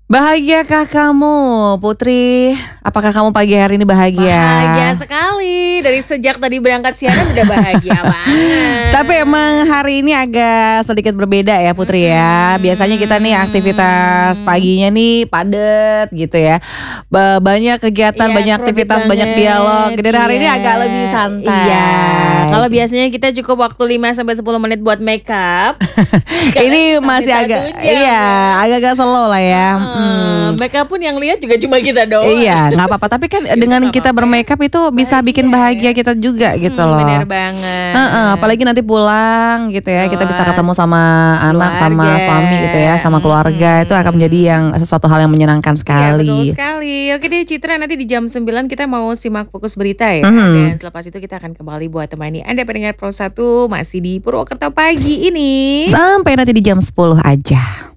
Bahagiakah kamu, Putri? Apakah kamu pagi hari ini bahagia? Bahagia sekali. Dari sejak tadi berangkat siaran udah bahagia banget. Tapi emang hari ini agak sedikit berbeda ya, Putri ya. Biasanya kita nih aktivitas paginya nih padet gitu ya. Banyak kegiatan, Iya, banyak crowded aktivitas, banyak banget. dialog. Dan hari ini Iya. agak lebih santai. Iya. Kalau biasanya kita cukup waktu 5-10 menit buat make up. Ini masih agak, iya, agak-agak slow lah ya. Make up pun yang lihat juga cuma kita doang. Iya, nggak apa-apa. Tapi kan dengan nggak kita apa-apa bermakeup itu bisa bikin bahagia kita juga gitu loh. Bener banget. Apalagi nanti pulang gitu ya, kita bisa Terus ketemu sama anak, sama keluarga. suami gitu ya, sama keluarga. Itu akan menjadi yang sesuatu hal yang menyenangkan Iya, sekali. betul sekali. Oke deh Citra, nanti di jam 9 kita mau simak Fokus Berita ya. Dan selepas itu kita akan kembali buat temani Anda pendengar Pro 1 masih di Purwokerto pagi ini. Sampai nanti di jam 10 aja.